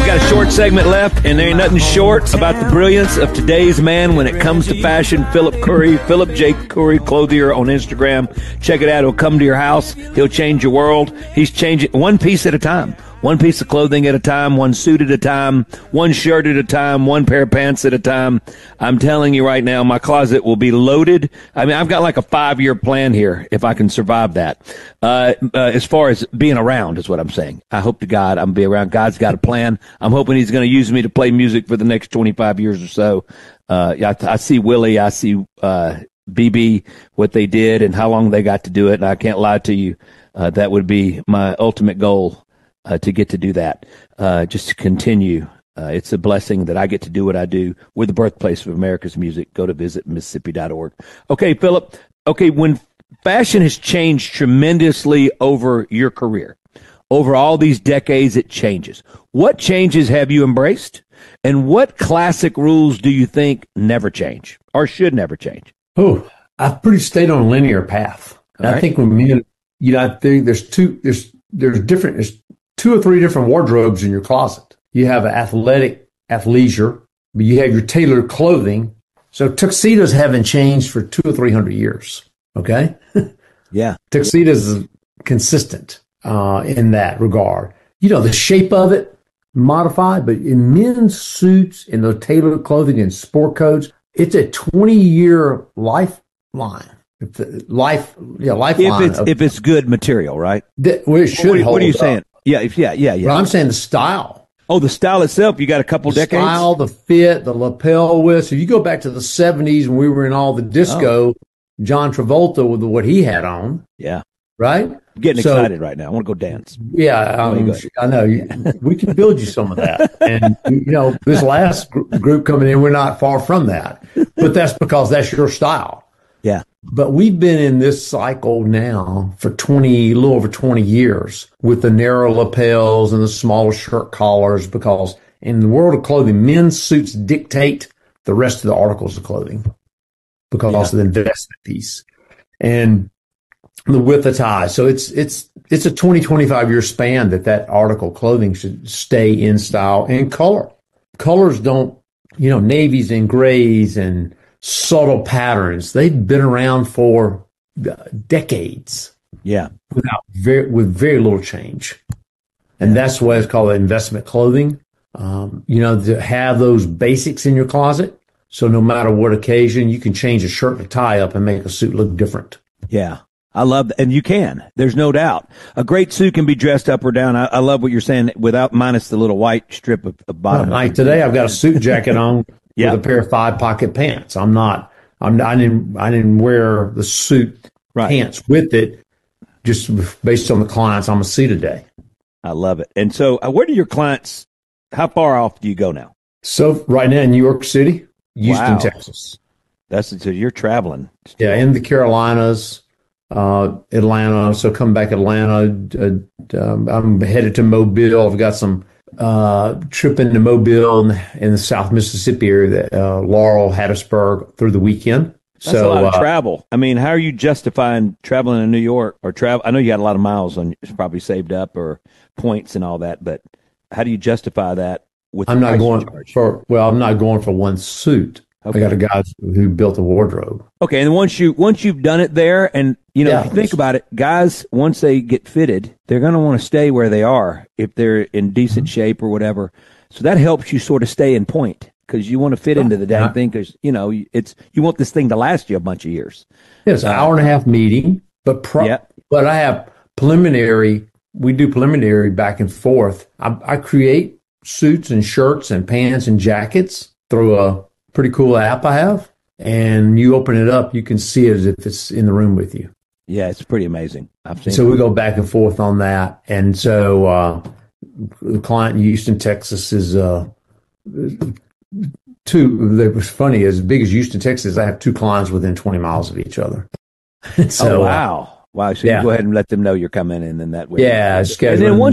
got a short segment left, and there ain't nothing short about the brilliance of today's man when it comes to fashion. Philip Curry, Philip J. Curry, clothier on Instagram. Check it out. He'll come to your house. He'll change your world. He's changing one piece at a time. One piece of clothing at a time, one suit at a time, one shirt at a time, one pair of pants at a time. I'm telling you right now, my closet will be loaded. I mean, I've got like a 5-year plan here if I can survive that. As far as being around is what I'm saying. I hope to God I'm be around. God's got a plan. I'm hoping he's going to use me to play music for the next 25 years or so. I see Willie. I see BB, what they did and how long they got to do it. And I can't lie to you. That would be my ultimate goal. To get to do that, just to continue. It's a blessing that I get to do what I do. We're the birthplace of America's music. Go to visitmississippi.org. Okay, Philip. Okay, when fashion has changed tremendously over your career, over all these decades, it changes. What changes have you embraced? And what classic rules do you think never change or should never change? Oh, I've pretty stayed on a linear path. Right. I think when men, I think there's two or three different wardrobes in your closet. You have an athleisure, but you have your tailored clothing. So tuxedos haven't changed for 200 or 300 years. Okay. Yeah. Tuxedos is consistent, in that regard. The shape of it modified, but in men's suits and the tailored clothing and sport coats, it's a 20-year lifeline. Lifeline. If it's good material, right? It should hold what are you up. saying? Yeah. Well, I'm saying the style. Oh, the style itself. You got a couple decades. The style, the fit, the lapel width. So you go back to the 70s when we were in all the disco, John Travolta with what he had on. Yeah. Right? I'm getting excited right now. I want to go dance. Yeah. I know. We can build you some of that. And, this last group coming in, we're not far from that. But that's because that's your style. Yeah. But we've been in this cycle now for a little over 20 years with the narrow lapels and the smaller shirt collars, because in the world of clothing, men's suits dictate the rest of the articles of clothing because of the investment piece and the width of tie. So it's a 20, 25 year span that article clothing should stay in style and color. Colors don't, navies and grays and subtle patterns. They've been around for decades. Yeah. With very little change. And that's why it's called investment clothing. To have those basics in your closet. So no matter what occasion, you can change a shirt and tie up and make a suit look different. Yeah. I love that. And you can. There's no doubt. A great suit can be dressed up or down. I love what you're saying minus the little white strip of bottom. Like today, I've got a suit jacket on. With a pair of 5-pocket pants. I didn't wear the suit pants with it just based on the clients I'm going to see today. I love it. And so where do your clients, how far off do you go now? So right now in New York City, Houston, Texas. So you're traveling. Yeah. In the Carolinas, Atlanta. So come back Atlanta. I'm headed to Mobile. I've got some trip into Mobile in the South Mississippi area, Laurel, Hattiesburg through the weekend. That's a lot of travel. I mean, how are you justifying traveling to New York or travel? I know you got a lot of miles probably saved up or points and all that, but how do you justify that? I'm not going for one suit. Okay. I got a guy who built a wardrobe. Okay, and once you've done it there, and if you think about it, guys, once they get fitted, they're going to want to stay where they are if they're in decent shape or whatever. So that helps you sort of stay in point because you want to fit into the dang thing because you want this thing to last you a bunch of years. Yeah, it's an hour and a half meeting, but I have preliminary. We do preliminary back and forth. I create suits and shirts and pants and jackets through a pretty cool app I have, and you open it up, you can see it as if it's in the room with you. Yeah, it's pretty amazing. So we go back and forth on that. And so the client in Houston, Texas is it was funny, as big as Houston, Texas, I have 2 clients within 20 miles of each other. So, wow. So you go ahead and let them know you're coming in that way. Yeah. And then once